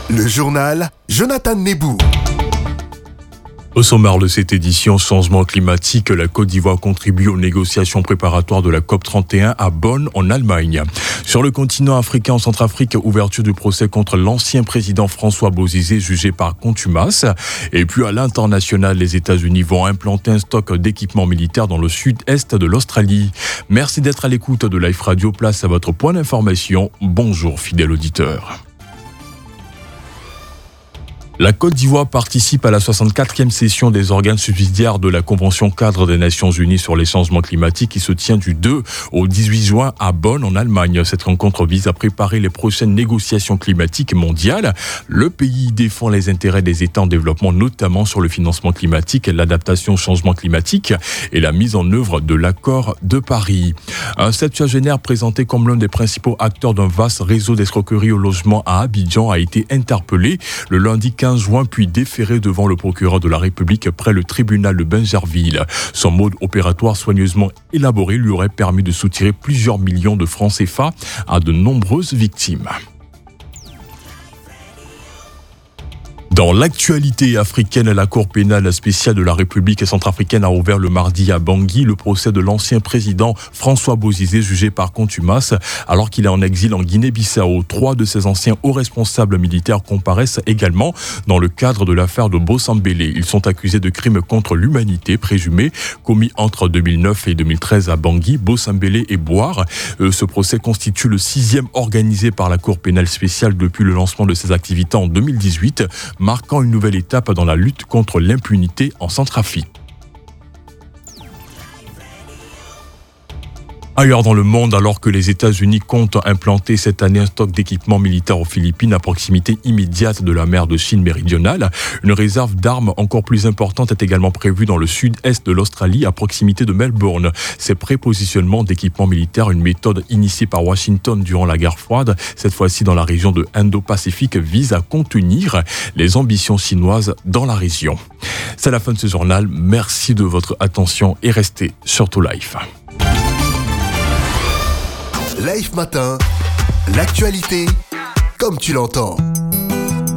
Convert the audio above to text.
Le journal Jonathan Nebou. Au sommaire de cette édition, changement climatique, la Côte d'Ivoire contribue aux négociations préparatoires de la COP31 à Bonn, en Allemagne. Sur le continent africain, en Centrafrique, ouverture du procès contre l'ancien président François Bozizé, jugé par contumace. Et puis à l'international, les États-Unis vont implanter un stock d'équipements militaires dans le sud-est de l'Australie. Merci d'être à l'écoute de Life Radio. Place à votre point d'information. Bonjour, fidèle auditeur. La Côte d'Ivoire participe à la 64e session des organes subsidiaires de la Convention cadre des Nations Unies sur les changements climatiques qui se tient du 2 au 18 juin à Bonn, en Allemagne. Cette rencontre vise à préparer les prochaines négociations climatiques mondiales. Le pays défend les intérêts des États en développement, notamment sur le financement climatique, l'adaptation au changement climatique et la mise en œuvre de l'accord de Paris. Un septuagénaire présenté comme l'un des principaux acteurs d'un vaste réseau d'escroquerie au logement à Abidjan a été interpellé le lundi 15 juin, puis déféré devant le procureur de la République près le tribunal de Bingerville. Son mode opératoire soigneusement élaboré lui aurait permis de soutirer plusieurs millions de francs CFA à de nombreuses victimes. Dans l'actualité africaine, la Cour pénale spéciale de la République centrafricaine a ouvert le mardi à Bangui le procès de l'ancien président François Bozizé, jugé par contumace alors qu'il est en exil en Guinée-Bissau. 3 de ses anciens hauts responsables militaires comparaissent également dans le cadre de l'affaire de Bossambélé. Ils sont accusés de crimes contre l'humanité présumés commis entre 2009 et 2013 à Bangui, Bossambélé et Boire. Ce procès constitue le 6e organisé par la Cour pénale spéciale depuis le lancement de ses activités en 2018, marquant une nouvelle étape dans la lutte contre l'impunité en Centrafrique. Ailleurs dans le monde, alors que les États-Unis comptent implanter cette année un stock d'équipements militaires aux Philippines à proximité immédiate de la mer de Chine méridionale, une réserve d'armes encore plus importante est également prévue dans le sud-est de l'Australie, à proximité de Melbourne. Ces prépositionnements d'équipements militaires, une méthode initiée par Washington durant la guerre froide, cette fois-ci dans la région de Indo-Pacifique, vise à contenir les ambitions chinoises dans la région. C'est la fin de ce journal. Merci de votre attention et restez surtout Life. Life Matin, l'actualité comme tu l'entends.